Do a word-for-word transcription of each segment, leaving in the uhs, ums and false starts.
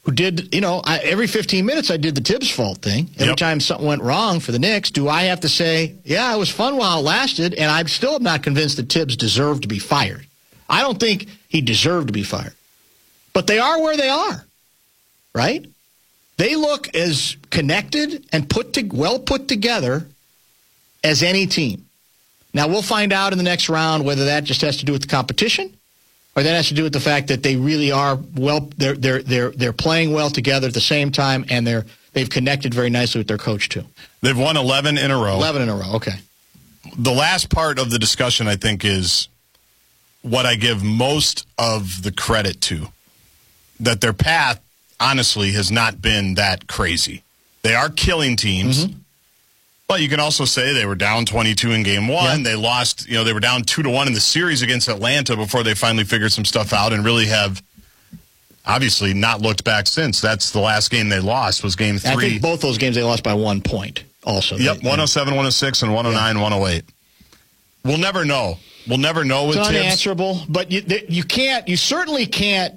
who did, you know, I, every fifteen minutes I did the Tibbs fault thing. Every Yep. time something went wrong for the Knicks, do I have to say, yeah, it was fun while it lasted, and I'm still not convinced that Tibbs deserved to be fired. I don't think he deserved to be fired. But they are where they are, right? They look as connected and put to, well put together as any team. Now, we'll find out in the next round whether that just has to do with the competition or that has to do with the fact that they really are well, they're they're they're they're playing well together at the same time, and they're they've connected very nicely with their coach too. They've won eleven in a row. Eleven in a row. Okay. The last part of the discussion, I think, is what I give most of the credit to. That their path, honestly, has not been that crazy. They are killing teams. Mm-hmm. But you can also say they were down twenty-two in game one. Yeah. They lost, you know, they were down two to one in the series against Atlanta before they finally figured some stuff out and really have obviously not looked back since. That's the last game they lost was game three. I think both those games they lost by one point also. Yep, they, one oh seven, one oh six, and one oh nine, yeah. one oh eight. We'll never know. We'll never know with Tibbs. Tibbs. It's unanswerable, but you, you can't, you certainly can't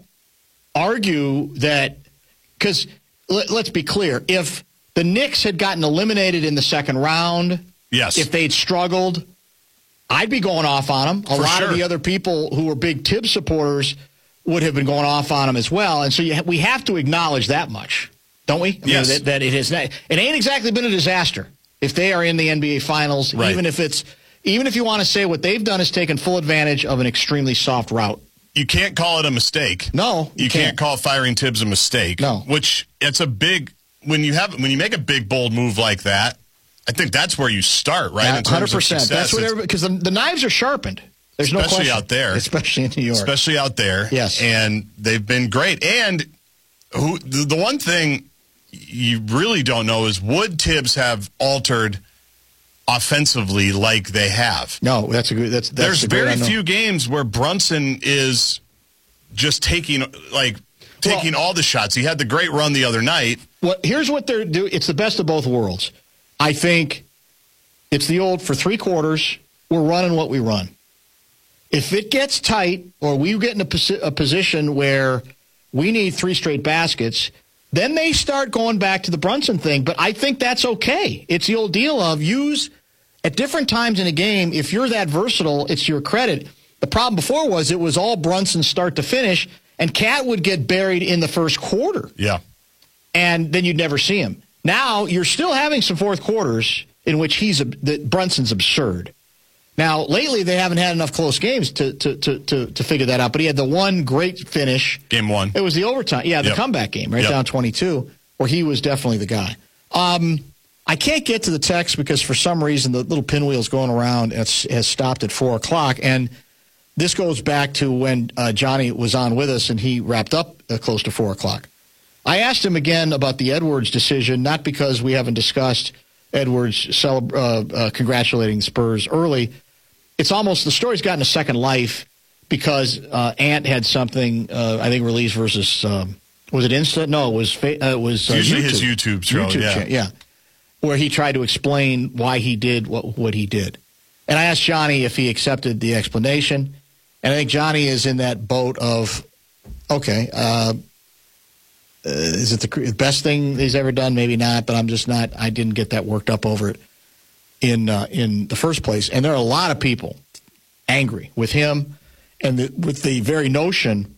argue that, because let, let's be clear, if the Knicks had gotten eliminated in the second round, yes, if they'd struggled, I'd be going off on them. A For lot sure. of the other people who were big Tibbs supporters would have been going off on them as well, and so you, we have to acknowledge that much, don't we? I yes. mean, that, that it has not, it ain't exactly been a disaster if they are in the N B A Finals, right. even if it's even if you want to say what they've done is taken full advantage of an extremely soft route. You can't call it a mistake. No, you, you can't. can't call firing Tibbs a mistake. No, which it's a big when you have when you make a big bold move like that. I think that's where you start, right? one hundred percent. That's what everybody, because the, the knives are sharpened. There's no question. Especially out there. Especially in New York. Especially out there. Yes. And they've been great. And who the, the one thing you really don't know is would Tibbs have altered offensively like they have? No, that's a good. That's, that's There's very few games where Brunson is just taking like taking well, all the shots. He had the great run the other night. Well, here's what they're doing. It's the best of both worlds. I think it's the old for three quarters, we're running what we run. If it gets tight or we get in a, posi- a position where we need three straight baskets, then they start going back to the Brunson thing. But I think that's okay. It's the old deal of use at different times in a game. If you're that versatile, it's your credit. The problem before was it was all Brunson start to finish, and Cat would get buried in the first quarter. Yeah. And then you'd never see him. Now you're still having some fourth quarters in which he's that Brunson's absurd. Now lately they haven't had enough close games to to, to to to figure that out. But he had the one great finish, game one. It was the overtime, yeah, the yep. comeback game, right yep. down twenty-two, where he was definitely the guy. Um, I can't get to the text because for some reason the little pinwheel's going around has, has stopped at four o'clock, and this goes back to when uh, Johnny was on with us and he wrapped up uh, close to four o'clock. I asked him again about the Edwards decision, not because we haven't discussed Edwards celeb- uh, uh, congratulating the Spurs early. It's almost, the story's gotten a second life because uh, Ant had something, uh, I think, released versus, um, was it Insta? No, it was, fa- uh, it was uh, usually YouTube. his YouTube show, YouTube yeah. Cha- yeah. Where he tried to explain why he did what, what he did. And I asked Johnny if he accepted the explanation. And I think Johnny is in that boat of, okay, uh, Uh, is it the best thing he's ever done? Maybe not, but I'm just not. I didn't get that worked up over it in uh, in the first place. And there are a lot of people angry with him and the, with the very notion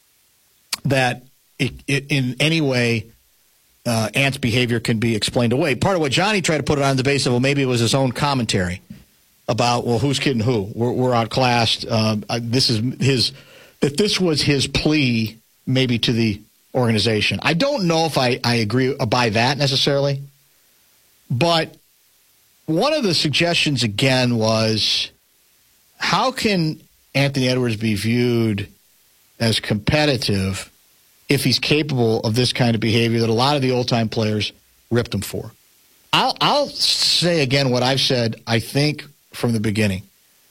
that it, it, in any way uh, Ant's behavior can be explained away. Part of what Johnny tried to put it on the basis of, well, maybe it was his own commentary about, well, who's kidding who? We're, we're outclassed. Uh, this is his. That this was his plea, maybe to the organization. I don't know if I, I agree by that necessarily, but one of the suggestions again was, how can Anthony Edwards be viewed as competitive if he's capable of this kind of behavior that a lot of the old-time players ripped him for? I'll, I'll say again what I've said, I think, from the beginning.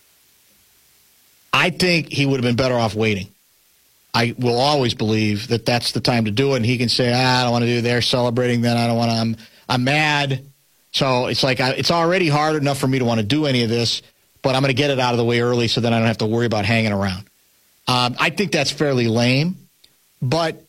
I think he would have been better off waiting. I will always believe that that's the time to do it, and he can say, ah, I don't want to do it. They're celebrating, then I don't want to. I'm, I'm mad. So it's like I, it's already hard enough for me to want to do any of this, but I'm going to get it out of the way early so then I don't have to worry about hanging around. Um, I think that's fairly lame, but